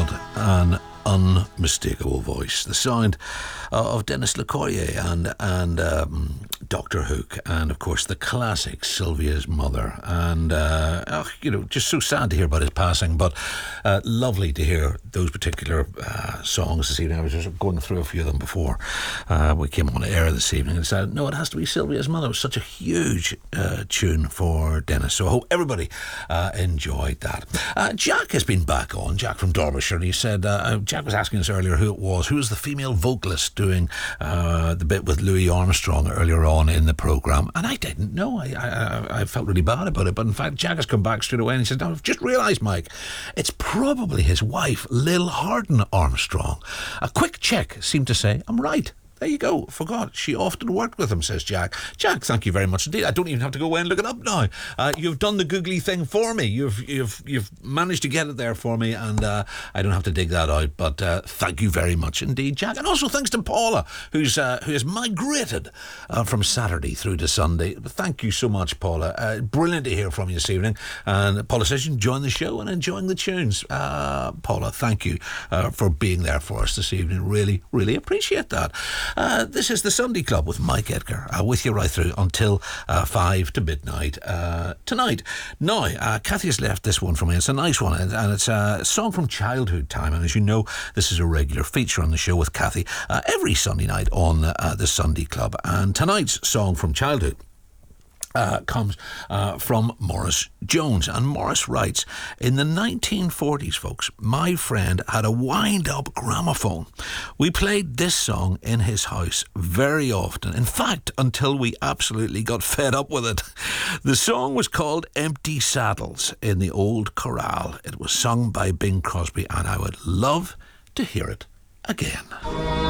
What an unmistakable voice. The sound of Denis LeCourrier and Dr. Hook, and of course the classic Sylvia's Mother. And just so sad to hear about his passing, but lovely to hear those particular songs this evening. I was just going through a few of them before we came on air this evening and said, no, it has to be Sylvia's Mother. It was such a huge tune for Denis, so I hope everybody enjoyed that. Jack has been back on, Jack from Derbyshire, and he said, Jack was asking us earlier who was the female vocalist doing the bit with Louis Armstrong earlier on in the programme, and I didn't know. I felt really bad about it, but in fact Jack has come back straight away and he said, no, I've just realised, Mike, it's probably his wife, Lil Harden Armstrong. A quick check seemed to say I'm right. There you go. Forgot. She often worked with him, says Jack. Jack, thank you very much indeed. I don't even have to go away and look it up now. You've done the googly thing for me. You've managed to get it there for me, and I don't have to dig that out. But thank you very much indeed, Jack. And also thanks to Paula, who has migrated from Saturday through to Sunday. Thank you so much, Paula. Brilliant to hear from you this evening. And Paula says you enjoying the show and enjoying the tunes. Paula, thank you for being there for us this evening. Really, really appreciate that. This is the Sunday Club with Mike Edgar, with you right through until 5 to midnight tonight. Now, Kathy has left this one for me. It's a nice one, and it's a song from childhood time. And as you know, this is a regular feature on the show with Kathy every Sunday night on the Sunday Club. And tonight's song from childhood comes from Morris Jones. And Morris writes, in the 1940s, folks, my friend had a wind-up gramophone. We played this song in his house very often. In fact, until we absolutely got fed up with it. The song was called Empty Saddles in the Old Corral. It was sung by Bing Crosby, and I would love to hear it again.